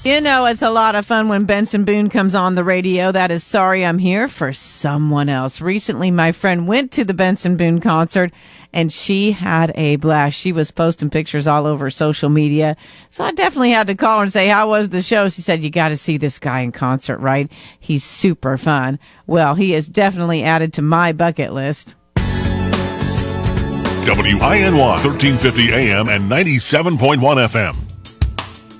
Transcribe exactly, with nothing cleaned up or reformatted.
You know, it's a lot of fun when Benson Boone comes on the radio. That is Sorry I'm Here for Someone Else. Recently, my friend went to the Benson Boone concert, and she had a blast. She was posting pictures all over social media. So I definitely had to call her and say, how was the show? She said, you got to see this guy in concert, right? He's super fun. Well, he is definitely added to my bucket list. W I N Y, thirteen fifty A M and ninety-seven point one F M.